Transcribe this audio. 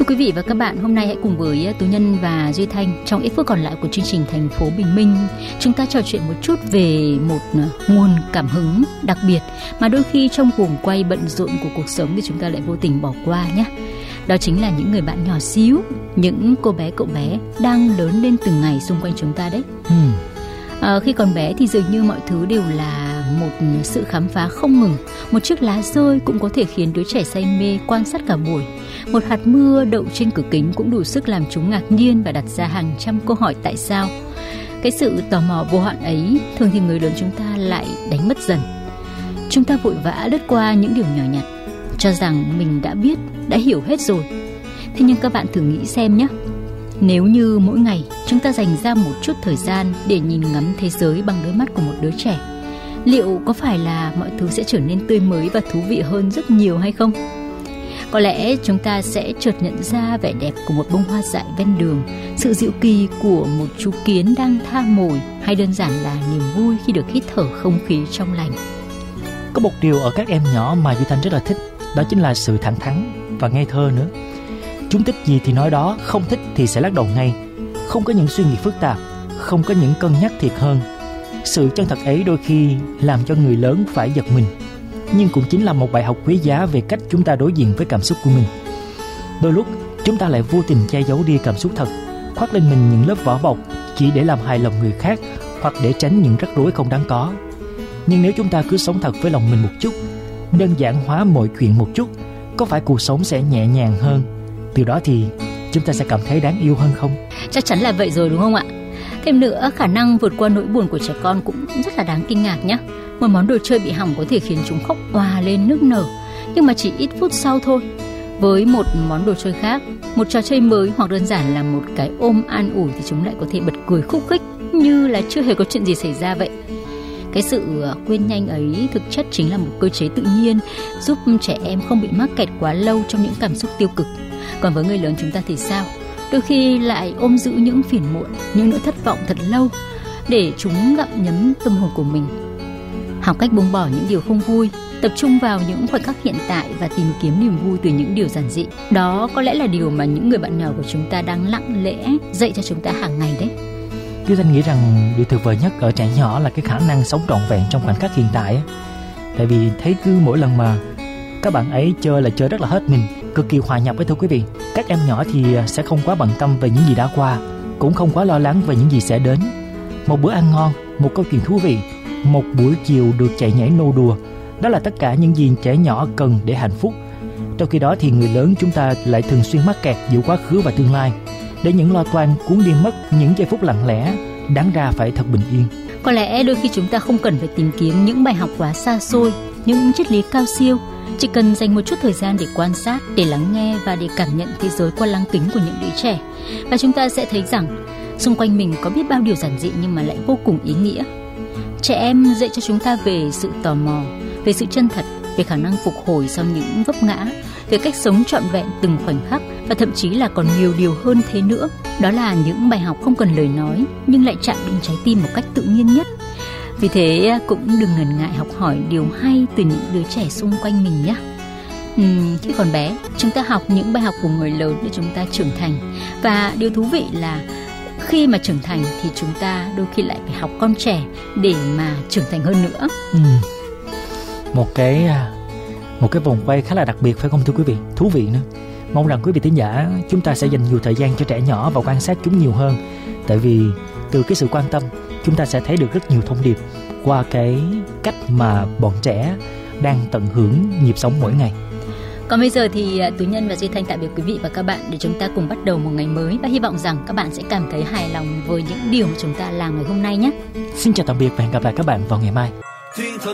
quý vị và các bạn, hôm nay hãy cùng với Tú Nhân và Duy Thanh trong ít phút còn lại của chương trình Thành phố Bình Minh, chúng ta trò chuyện một chút về một nguồn cảm hứng đặc biệt mà đôi khi trong guồng quay bận rộn của cuộc sống thì chúng ta lại vô tình bỏ qua nhé. Đó chính là những người bạn nhỏ xíu, những cô bé cậu bé đang lớn lên từng ngày xung quanh chúng ta đấy. Khi còn bé thì dường như mọi thứ đều là một sự khám phá không ngừng. Một chiếc lá rơi cũng có thể khiến đứa trẻ say mê quan sát cả buổi. Một hạt mưa đậu trên cửa kính cũng đủ sức làm chúng ngạc nhiên và đặt ra hàng trăm câu hỏi tại sao. Cái sự tò mò vô hạn ấy thường thì người lớn chúng ta lại đánh mất dần. Chúng ta vội vã lướt qua những điều nhỏ nhặt, cho rằng mình đã biết, đã hiểu hết rồi. Thế nhưng các bạn thử nghĩ xem nhé. Nếu như mỗi ngày chúng ta dành ra một chút thời gian để nhìn ngắm thế giới bằng đôi mắt của một đứa trẻ, liệu có phải là mọi thứ sẽ trở nên tươi mới và thú vị hơn rất nhiều hay không? Có lẽ chúng ta sẽ chợt nhận ra vẻ đẹp của một bông hoa dại ven đường, sự dịu kỳ của một chú kiến đang tha mồi, hay đơn giản là niềm vui khi được hít thở không khí trong lành. Có một điều ở các em nhỏ mà Duy Thanh rất là thích, đó chính là sự thẳng thắn và ngây thơ nữa. Chúng thích gì thì nói đó, không thích thì sẽ lắc đầu ngay. Không có những suy nghĩ phức tạp, không có những cân nhắc thiệt hơn. Sự chân thật ấy đôi khi làm cho người lớn phải giật mình, nhưng cũng chính là một bài học quý giá về cách chúng ta đối diện với cảm xúc của mình. Đôi lúc chúng ta lại vô tình che giấu đi cảm xúc thật, khoác lên mình những lớp vỏ bọc chỉ để làm hài lòng người khác hoặc để tránh những rắc rối không đáng có. Nhưng nếu chúng ta cứ sống thật với lòng mình một chút, đơn giản hóa mọi chuyện một chút, có phải cuộc sống sẽ nhẹ nhàng hơn? Từ đó thì chúng ta sẽ cảm thấy đáng yêu hơn không? Chắc chắn là vậy rồi đúng không ạ? Thêm nữa, khả năng vượt qua nỗi buồn của trẻ con cũng rất là đáng kinh ngạc nhé. Một món đồ chơi bị hỏng có thể khiến chúng khóc òa lên nức nở, nhưng mà chỉ ít phút sau thôi. Với một món đồ chơi khác, một trò chơi mới hoặc đơn giản là một cái ôm an ủi thì chúng lại có thể bật cười khúc khích như là chưa hề có chuyện gì xảy ra vậy. Cái sự quên nhanh ấy thực chất chính là một cơ chế tự nhiên giúp trẻ em không bị mắc kẹt quá lâu trong những cảm xúc tiêu cực. Còn với người lớn chúng ta thì sao? Đôi khi lại ôm giữ những phiền muộn, những nỗi thất vọng thật lâu để chúng gặm nhấm tâm hồn của mình. Học cách buông bỏ những điều không vui, tập trung vào những khoảnh khắc hiện tại và tìm kiếm niềm vui từ những điều giản dị. Đó có lẽ là điều mà những người bạn nhỏ của chúng ta đang lặng lẽ dạy cho chúng ta hàng ngày đấy. Duy Thanh nghĩ rằng điều tuyệt vời nhất ở trẻ nhỏ là cái khả năng sống trọn vẹn trong khoảnh khắc hiện tại. Tại vì thấy cứ mỗi lần mà các bạn ấy chơi là chơi rất là hết mình, cực kỳ hòa nhập với thưa quý vị. Các em nhỏ thì sẽ không quá bận tâm về những gì đã qua, cũng không quá lo lắng về những gì sẽ đến. Một bữa ăn ngon, một câu chuyện thú vị, một buổi chiều được chạy nhảy nô đùa, đó là tất cả những gì trẻ nhỏ cần để hạnh phúc. Trong khi đó thì người lớn chúng ta lại thường xuyên mắc kẹt giữa quá khứ và tương lai, để những lo toan cuốn đi mất những giây phút lặng lẽ, đáng ra phải thật bình yên. Có lẽ đôi khi chúng ta không cần phải tìm kiếm những bài học quá xa xôi, những triết lý cao siêu, chỉ cần dành một chút thời gian để quan sát, để lắng nghe và để cảm nhận thế giới qua lăng kính của những đứa trẻ. Và chúng ta sẽ thấy rằng xung quanh mình có biết bao điều giản dị nhưng mà lại vô cùng ý nghĩa. Trẻ em dạy cho chúng ta về sự tò mò, về sự chân thật, về khả năng phục hồi sau những vấp ngã, về cách sống trọn vẹn từng khoảnh khắc, và thậm chí là còn nhiều điều hơn thế nữa. Đó là những bài học không cần lời nói nhưng lại chạm đến trái tim một cách tự nhiên nhất. Vì thế cũng đừng ngần ngại học hỏi điều hay từ những đứa trẻ xung quanh mình nhé. Khi còn bé, chúng ta học những bài học của người lớn để chúng ta trưởng thành. Và điều thú vị là khi mà trưởng thành thì chúng ta đôi khi lại phải học con trẻ để mà trưởng thành hơn nữa. Một cái vòng quay khá là đặc biệt phải không thưa quý vị? Thú vị nữa. Mong rằng quý vị thính giả chúng ta sẽ dành nhiều thời gian cho trẻ nhỏ và quan sát chúng nhiều hơn. Tại vì từ cái sự quan tâm, chúng ta sẽ thấy được rất nhiều thông điệp qua cái cách mà bọn trẻ đang tận hưởng nhịp sống mỗi ngày. Còn bây giờ thì Tú Nhân và Duy Thanh tạm biệt quý vị và các bạn để chúng ta cùng bắt đầu một ngày mới, và hy vọng rằng các bạn sẽ cảm thấy hài lòng với những điều mà chúng ta làm ngày hôm nay nhé. Xin chào tạm biệt và hẹn gặp lại các bạn vào ngày mai.